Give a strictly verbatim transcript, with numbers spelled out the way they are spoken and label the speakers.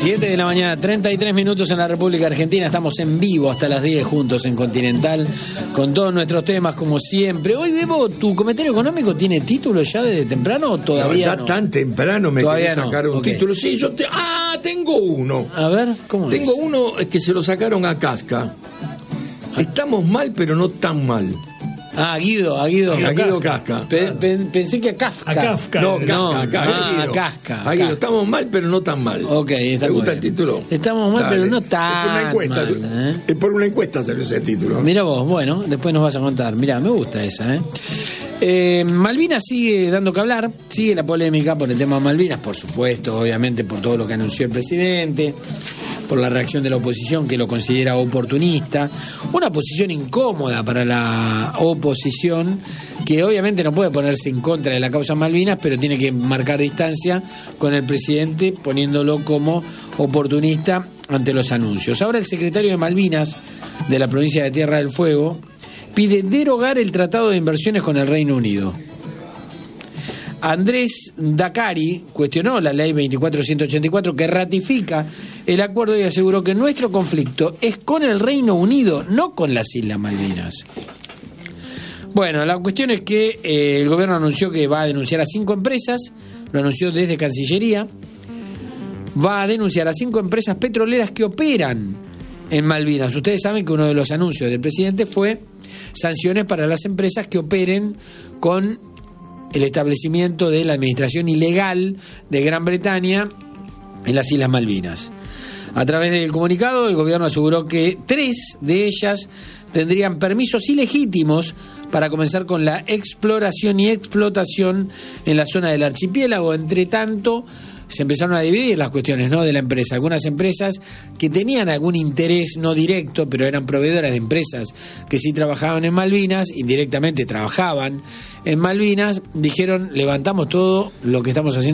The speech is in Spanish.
Speaker 1: siete de la mañana, treinta y tres minutos en la República Argentina. Estamos en vivo hasta las diez juntos en Continental con todos nuestros temas como siempre. Hoy, Bebo, ¿tu comentario económico tiene título ya desde temprano o todavía no?
Speaker 2: Ya no? tan temprano me
Speaker 1: todavía
Speaker 2: querés sacar
Speaker 1: no.
Speaker 2: un
Speaker 1: Okay.
Speaker 2: título. Sí, yo te... Ah, tengo uno.
Speaker 1: A ver, ¿cómo
Speaker 2: Tengo
Speaker 1: es?
Speaker 2: uno que se lo sacaron a Casca. Estamos mal, pero no tan mal.
Speaker 1: Ah, Guido, a Guido.
Speaker 2: A Guido Casca.
Speaker 1: Pe- pe- pensé que a Kafka.
Speaker 3: A Kafka.
Speaker 2: No, Casca,
Speaker 1: No,
Speaker 2: acá,
Speaker 1: ah,
Speaker 2: Guido.
Speaker 1: Casca,
Speaker 2: A Guido.
Speaker 1: Casca.
Speaker 2: Estamos mal, pero no tan mal.
Speaker 1: Ok, está
Speaker 2: ¿Te
Speaker 1: muy
Speaker 2: gusta
Speaker 1: bien.
Speaker 2: el título?
Speaker 1: Estamos mal,
Speaker 2: Dale.
Speaker 1: pero no
Speaker 2: Es por una
Speaker 1: tan
Speaker 2: encuesta.
Speaker 1: mal, ¿eh?
Speaker 2: Es por una encuesta salió ese título.
Speaker 1: Mira vos, bueno, después nos vas a contar. Mira, me gusta esa, ¿eh? Eh, Malvinas sigue dando que hablar, sigue la polémica por el tema de Malvinas, por supuesto, obviamente por todo lo que anunció el presidente, por la reacción de la oposición que lo considera oportunista, una posición incómoda para la oposición que obviamente no puede ponerse en contra de la causa Malvinas, pero tiene que marcar distancia con el presidente poniéndolo como oportunista ante los anuncios. Ahora el secretario de Malvinas de la provincia de Tierra del Fuego pide derogar el tratado de inversiones con el Reino Unido. Andrés Dakari cuestionó la ley veinticuatro ciento ochenta y cuatro que ratifica el acuerdo y aseguró que nuestro conflicto es con el Reino Unido, no con las Islas Malvinas. Bueno, la cuestión es que eh, el gobierno anunció que va a denunciar a cinco empresas, lo anunció desde Cancillería, va a denunciar a cinco empresas petroleras que operan en Malvinas. Ustedes saben que uno de los anuncios del presidente fue sanciones para las empresas que operen con el establecimiento de la administración ilegal de Gran Bretaña en las Islas Malvinas. A través del comunicado, el gobierno aseguró que tres de ellas tendrían permisos ilegítimos para comenzar con la exploración y explotación en la zona del archipiélago. Entre tanto, se empezaron a dividir las cuestiones, ¿no?, de la empresa. Algunas empresas que tenían algún interés no directo, pero eran proveedoras de empresas que sí trabajaban en Malvinas, indirectamente trabajaban en Malvinas, dijeron: levantamos todo lo que estamos haciendo